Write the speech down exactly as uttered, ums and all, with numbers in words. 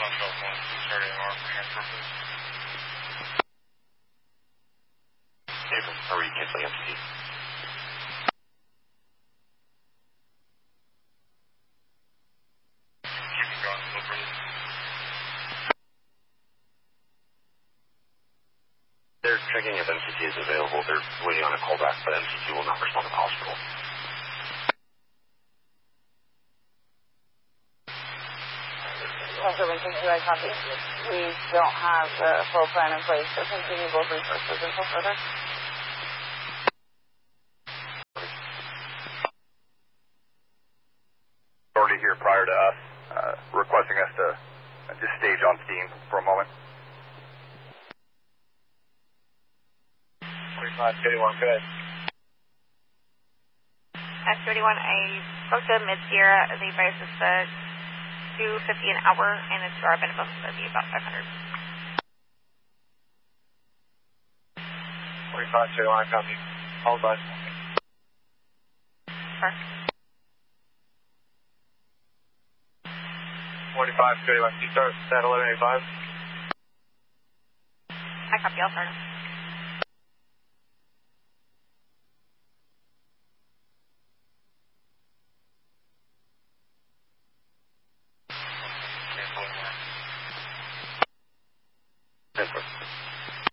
cell phone, starting R for transfer, please. David, are we canceling M C T? Keep it going, no further. They're checking if M C T is available. They're waiting on a callback, but M C T will not respond to the hospital. Also, when thinking about copy, we don't have a full plan in place to continue both resources until further. Already here prior to us, uh, requesting us to uh, just stage on scene for a moment. twenty-five thirty-one, go ahead. S thirty-one, I spoke to Mid-Sierra. The advice is the two fifty an hour, and it's our minimum would be about five hundred. twenty-five thirty-one, copy. Hold on. Sure. twenty-five thirty-one, you start at eleven eighty-five? I copy, I'll start.